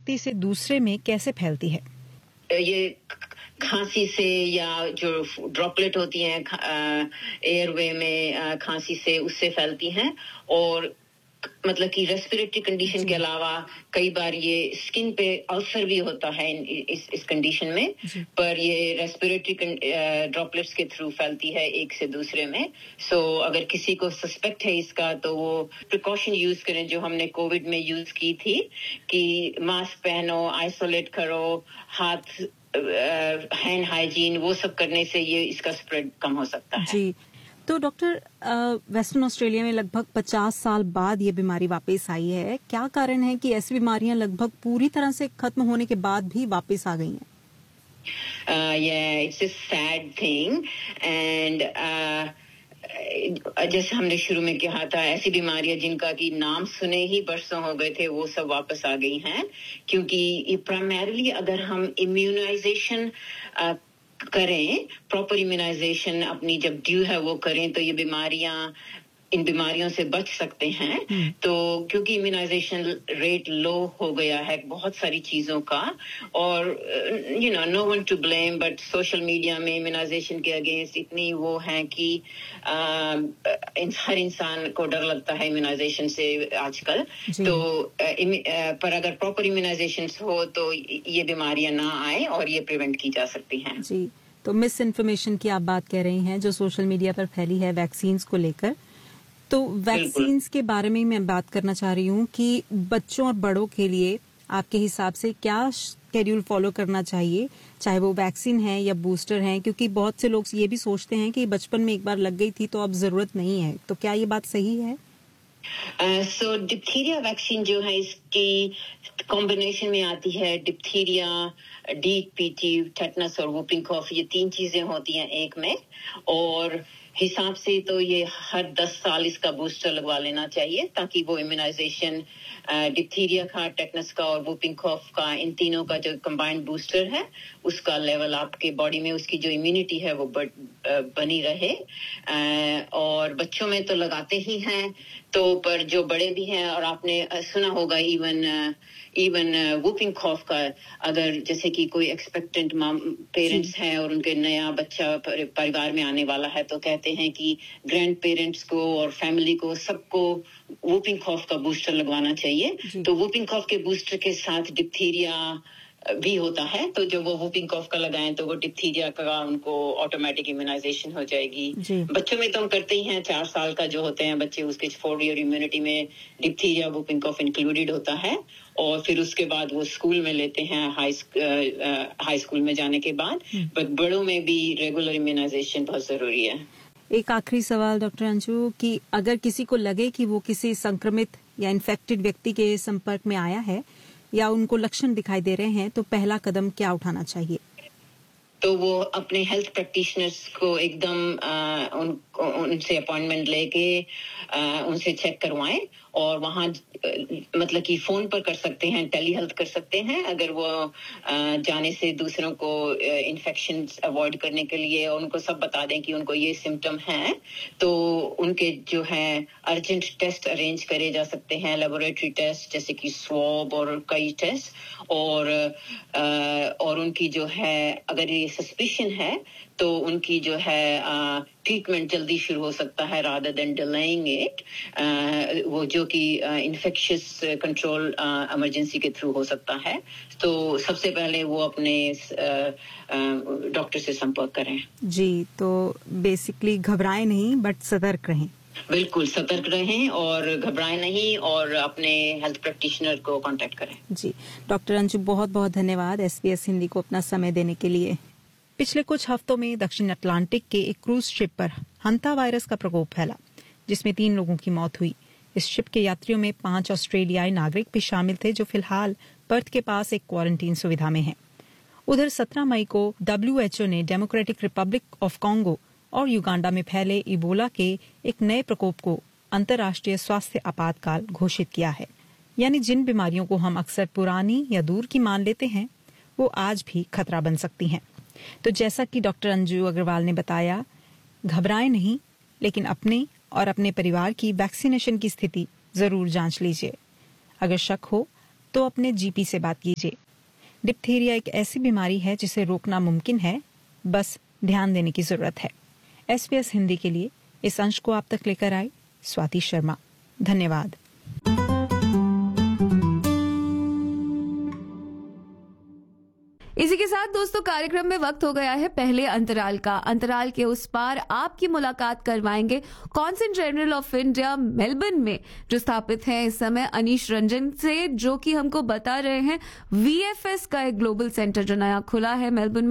व्यक्ति से दूसरे में कैसे फैलती है? ये खांसी से या जो ड्रॉपलेट होती हैं एयरवे में खांसी से, उससे फैलती हैं। और मतलब कि रेस्पिरेटरी कंडीशन के अलावा कई बार ये स्किन पे अल्सर भी होता है इस कंडीशन में, पर ये रेस्पिरेटरी ड्रॉपलेट्स के थ्रू फैलती है एक से दूसरे में। सो अगर किसी को सस्पेक्ट है इसका तो वो प्रिकॉशन यूज करें जो हमने कोविड में यूज की थी, कि मास्क पहनो, आइसोलेट करो, हाथ हैंड हाइजीन, वो सब करने से ये इसका स्प्रेड कम हो सकता है। जी, तो डॉक्टर, वेस्टर्न ऑस्ट्रेलिया में लगभग 50 साल बाद ये बीमारी वापस आई है। क्या कारण है कि ऐसी बीमारियां लगभग पूरी तरह से खत्म होने के बाद भी वापस आ गई हैं? It's a sad thing and जैसे हमने शुरू में कहा था, ऐसी बीमारियां जिनका कि नाम सुने ही बरसों हो गए थे, वो सब वापस आ गई हैं। क्योंकि प्राइमरीली अगर हम इम्यूनाइजेशन करें, प्रॉपर इम्यूनाइजेशन अपनी जब ड्यू है वो करें, तो ये इन बीमारियों से बच सकते हैं। तो क्योंकि इम्यूनाइजेशन रेट लो हो गया है बहुत सारी चीजों का, और no one two blame, but social media में इम्यूनाइजेशन के अगेंस्ट इतनी वो है कि हर इंसान को डर लगता है इम्यूनाइजेशन से आजकल। तो पर अगर प्रॉपर इम्यूनाइजेशन हो तो ये बीमारियां ना आए और ये प्रिवेंट की जा सकती हैं। जी, तो मिस इन्फॉर्मेशन की आप बात कह रही हैं जो सोशल मीडिया पर फैली है वैक्सीन्स को लेकर, तो वैक्सीन्स के बारे में मैं बात करना चाह रही हूँ कि बच्चों और बड़ों के लिए आपके हिसाब से क्या शेड्यूल फॉलो करना चाहिए, चाहे वो वैक्सीन है या बूस्टर है? क्योंकि बहुत से लोग ये भी सोचते हैं कि बचपन में एक बार लग गई थी तो अब जरूरत नहीं है, तो क्या ये बात सही है? सो डिप्थीरिया वैक्सीन जो है इसकी कॉम्बिनेशन में आती है। डिप्थीरिया, DPT, टेटनस और वूपिंग कॉफ, ये 3 चीजें होती हैं एक में। और हिसाब से तो ये हर 10 साल इसका बूस्टर लगवा लेना चाहिए, ताकि वो इम्यूनाइजेशन डिप्थीरिया का, टेटनस का और वूपिंग कॉफ का, इन तीनों का जो कंबाइंड बूस्टर है, उसका लेवल आपके बॉडी में, उसकी जो इम्यूनिटी है वो बनी रहे। और बच्चों में तो लगाते ही हैं, तो पर जो बड़े भी हैं, और आपने सुना होगा इवन वूपिंग कॉफ का, अगर जैसे कि कोई एक्सपेक्टेंट पेरेंट्स हैं और उनके नया बच्चा परिवार में आने वाला है, तो कहते हैं कि ग्रैंड पेरेंट्स को और फैमिली को सबको वूपिंग कॉफ का बूस्टर लगवाना चाहिए। तो वूपिंग कॉफ के बूस्टर के साथ डिप्थीरिया भी होता है, तो जब वो वूपिंग कॉफ का लगाएं तो वो डिप्थीरिया का उनको ऑटोमेटिक इम्यूनाइजेशन हो जाएगी। बच्चों में तो हम करते ही हैं, 4 साल का जो होते हैं बच्चे, उसके 4 ईयर इम्यूनिटी में डिप्थीरिया, वूपिंग कॉफ इंक्लूडेड होता है। और फिर उसके बाद वो स्कूल में लेते हैं, हाई स्कूल में जाने के बाद। बट बड़ों में भी रेगुलर इम्यूनाइजेशन बहुत जरूरी है। एक आखिरी सवाल डॉक्टर अंशु, कि अगर किसी को लगे कि वो किसी संक्रमित या इन्फेक्टेड व्यक्ति के संपर्क में आया है या उनको लक्षण दिखाई दे रहे हैं, तो पहला कदम क्या उठाना चाहिए? तो वो अपने हेल्थ प्रैक्टिशनर्स को एकदम उनसे अपॉइंटमेंट लेके उनसे चेक करवाएं। और वहाँ मतलब कि फोन पर कर सकते हैं, टेली हेल्थ कर सकते हैं, अगर वो जाने से दूसरों को इन्फेक्शन अवॉइड करने के लिए, और उनको सब बता दें कि उनको ये सिम्टम हैं, तो उनके जो है अर्जेंट टेस्ट अरेंज करे जा सकते हैं, लेबोरेटरी टेस्ट जैसे कि स्वॉब और कई टेस्ट। और उनकी जो है, अगर ये सस्पिशन है तो उनकी जो है ट्रीटमेंट जल्दी शुरू हो सकता है, रादर देन डिलेइंग इट, वो जो कि इन्फेक्शियस कंट्रोल इमरजेंसी के थ्रू हो सकता है। तो सबसे पहले वो अपने डॉक्टर से संपर्क करें। जी, तो बेसिकली घबराएं नहीं, बट सतर्क रहें। बिल्कुल सतर्क रहें और घबराएं नहीं, और अपने हेल्थ प्रैक्टिशनर को कांटेक्ट करें। जी, डॉक्टर अंशु, बहुत बहुत धन्यवाद SBS हिंदी को अपना समय देने के लिए। पिछले कुछ हफ्तों में दक्षिण अटलांटिक के एक क्रूज शिप पर हंता वायरस का प्रकोप फैला, जिसमें 3 लोगों की मौत हुई। इस शिप के यात्रियों में 5 ऑस्ट्रेलियाई नागरिक भी शामिल थे, जो फिलहाल पर्थ के पास एक क्वारंटीन सुविधा में हैं। उधर 17 मई को WHO ने डेमोक्रेटिक रिपब्लिक ऑफ कॉन्गो और युगांडा में फैले इबोला के एक नए प्रकोप को अंतर्राष्ट्रीय स्वास्थ्य आपातकाल घोषित किया है। यानी जिन बीमारियों को हम अक्सर पुरानी या दूर की मान लेते हैं, वो आज भी खतरा बन सकती हैं। तो जैसा कि डॉक्टर अंजू अग्रवाल ने बताया, घबराएं नहीं, लेकिन अपने और अपने परिवार की वैक्सीनेशन की स्थिति जरूर जांच लीजिए। अगर शक हो तो अपने जीपी से बात कीजिए। डिप्थीरिया एक ऐसी बीमारी है जिसे रोकना मुमकिन है, बस ध्यान देने की जरूरत है। SBS हिंदी के लिए इस अंश को आप तक लेकर आई स्वाति शर्मा। धन्यवाद। इसी के साथ दोस्तों कार्यक्रम में वक्त हो गया है पहले अंतराल का। अंतराल के उस पार आपकी मुलाकात करवाएंगे consul general of India Melbourne में जो स्थापित है इस समय अनीश रंजन से, जो कि हमको बता रहे हैं VFS का एक ग्लोबल सेंटर जो नया खुला है मेलबर्न में।